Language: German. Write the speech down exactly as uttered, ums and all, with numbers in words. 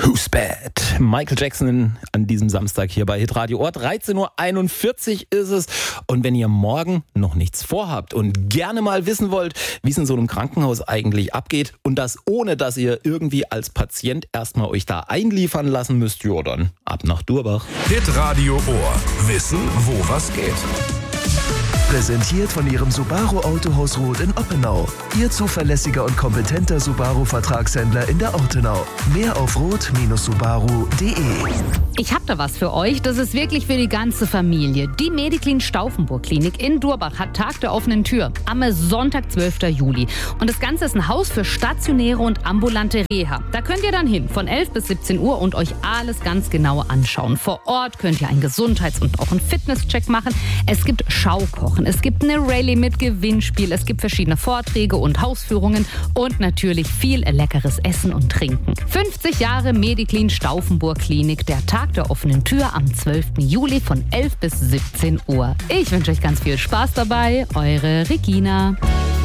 Who's Bad? Michael Jackson an diesem Samstag hier bei Hitradio Ohr. dreizehn Uhr einundvierzig ist es. Und wenn ihr morgen noch nichts vorhabt und gerne mal wissen wollt, wie es in so einem Krankenhaus eigentlich abgeht und das ohne, dass ihr irgendwie als Patient erstmal euch da einliefern lassen müsst, ja dann ab nach Durbach. Hitradio Ohr. Wissen, wo was geht. Präsentiert von Ihrem Subaru Autohaus Roth in Oppenau. Ihr zuverlässiger und kompetenter Subaru-Vertragshändler in der Ortenau. Mehr auf roth Bindestrich subaru punkt de. Ich hab da was für euch. Das ist wirklich für die ganze Familie. Die Mediclin Stauffenburg Klinik in Durbach hat Tag der offenen Tür am Sonntag, zwölften Juli. Und das Ganze ist ein Haus für stationäre und ambulante Reha. Da könnt ihr dann hin von elf bis siebzehn Uhr und euch alles ganz genau anschauen. Vor Ort könnt ihr einen Gesundheits- und auch einen Fitnesscheck machen. Es gibt Schaukochen, es gibt eine Rallye mit Gewinnspiel, es gibt verschiedene Vorträge und Hausführungen und natürlich viel leckeres Essen und Trinken. fünfzig Jahre Mediclin Stauffenburg Klinik, der Tag der offenen Tür am zwölften Juli von elf bis siebzehn Uhr. Ich wünsche euch ganz viel Spaß dabei. Eure Regina.